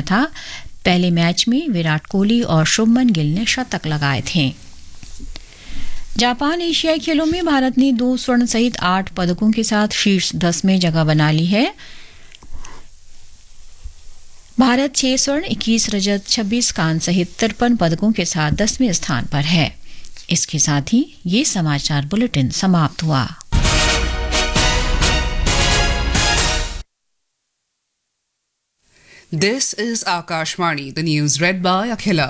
था। पहले मैच में विराट कोहली और शुभमन गिल ने शतक लगाए थे। जापान एशियाई खेलों में भारत ने 2 स्वर्ण सहित 8 पदकों के साथ शीर्ष 10 में जगह बना ली है। भारत 6 स्वर्ण, 21 रजत, 26 कांस्य सहित 53 पदकों के साथ 10वें स्थान पर है। इसके साथ ही ये समाचार बुलेटिन समाप्त हुआ। This is Akashvani, the news read by Akhila.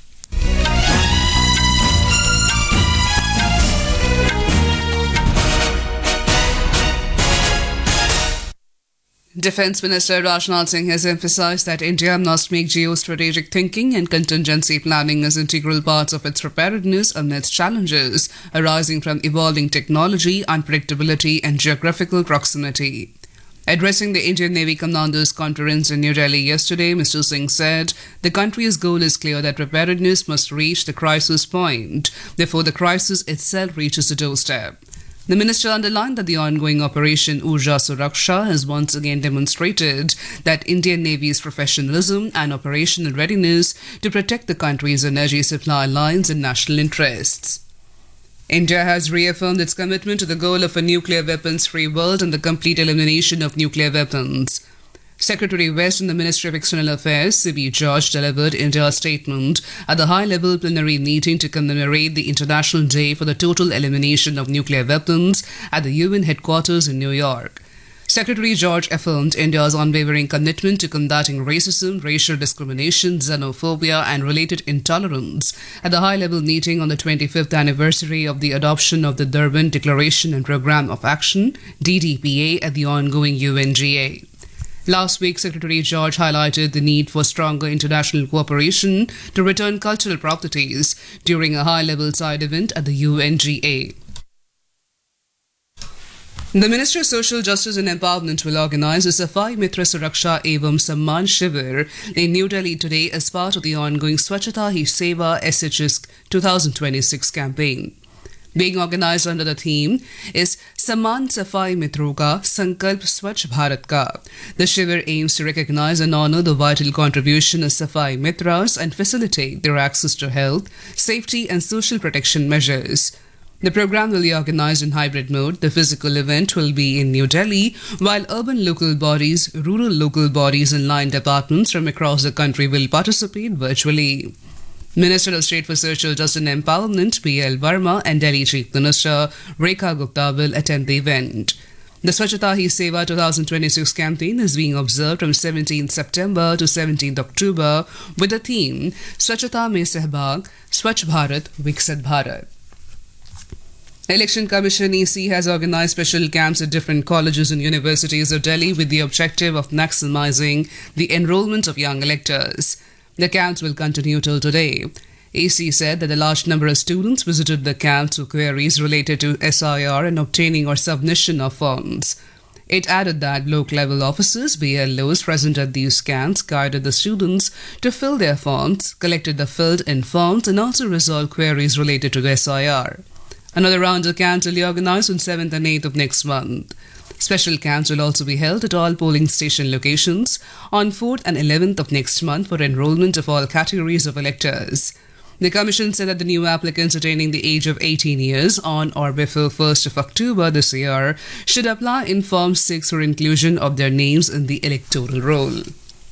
Defence Minister Rajnath Singh has emphasised that India must make geostrategic thinking and contingency planning as integral parts of its preparedness amidst challenges arising from evolving technology, unpredictability and geographical proximity. Addressing the Indian Navy Commanders Conference in New Delhi yesterday, Mr. Singh said the country's goal is clear that preparedness must reach the crisis point before the crisis itself reaches the doorstep. The minister underlined that the ongoing Operation Urja Suraksha has once again demonstrated that Indian Navy's professionalism and operational readiness to protect the country's energy supply lines and national interests. India has reaffirmed its commitment to the goal of a nuclear weapons-free world and the complete elimination of nuclear weapons. Secretary West in the Ministry of External Affairs, C.B. George, delivered India's statement at the high-level plenary meeting to commemorate the International Day for the Total Elimination of Nuclear Weapons at the UN headquarters in New York. Secretary George affirmed India's unwavering commitment to combating racism, racial discrimination, xenophobia and related intolerance at the high-level meeting on the 25th anniversary of the adoption of the Durban Declaration and Programme of Action, DDPA, at the ongoing UNGA. Last week, Secretary George highlighted the need for stronger international cooperation to return cultural properties during a high-level side event at the UNGA. The Ministry of Social Justice and Empowerment will organise a Safai Mitra Suraksha Evam Samman Shivir in New Delhi today as part of the ongoing Swachhata Hi Seva SHS 2026 campaign. Being organised under the theme is Samman Safai Mitro Ka Sankalp Swachh Bharat Ka. The Shivir aims to recognise and honour the vital contribution of Safai Mitras and facilitate their access to health, safety and social protection measures. The programme will be organised in hybrid mode. The physical event will be in New Delhi, while urban local bodies, rural local bodies and line departments from across the country will participate virtually. Minister of State for Social Justice and Empowerment, B.L. Verma, and Delhi Chief Minister Rekha Gupta will attend the event. The Swachhata Hi Seva 2026 campaign is being observed from 17th September to 17th October with the theme Swachhata Mein Sehbag, Swachh Bharat, Viksit Bharat. Election Commission EC has organised special camps at different colleges and universities of Delhi with the objective of maximising the enrolment of young electors. The camps will continue till today. AC said that a large number of students visited the camps for queries related to SIR and obtaining or submission of forms. It added that block-level officers, BLOs, present at these camps guided the students to fill their forms, collected the filled-in forms and also resolved queries related to SIR. Another round of camps will be organised on 7th and 8th of next month. Special camps will also be held at all polling station locations on 4th and 11th of next month for enrolment of all categories of electors. The Commission said that the new applicants attaining the age of 18 years on or before 1st of October this year should apply in Form 6 for inclusion of their names in the electoral roll.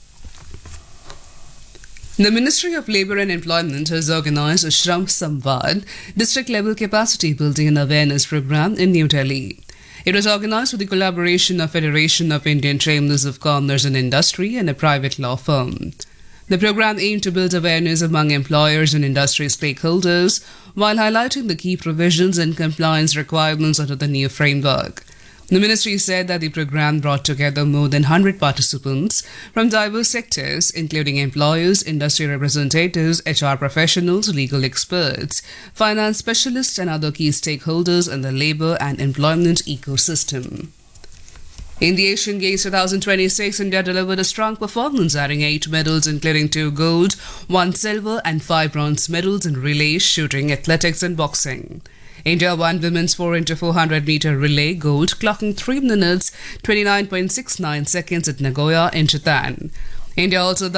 The Ministry of Labour and Employment has organised a Shram Samvad district-level capacity building and awareness programme in New Delhi. It was organised with the collaboration of Federation of Indian Chambers of Commerce and Industry and a private law firm. The programme aimed to build awareness among employers and industry stakeholders while highlighting the key provisions and compliance requirements under the new framework. The ministry said that the programme brought together more than 100 participants from diverse sectors, including employers, industry representatives, HR professionals, legal experts, finance specialists, and other key stakeholders in the labour and employment ecosystem. In the Asian Games 2026, India delivered a strong performance, adding 8 medals, including 2 gold, 1 silver, and 5 bronze medals in relay, shooting, athletics, and boxing. India won women's 4x400 meter relay gold, clocking 3 minutes 29.69 seconds at Nagoya in Japan. India also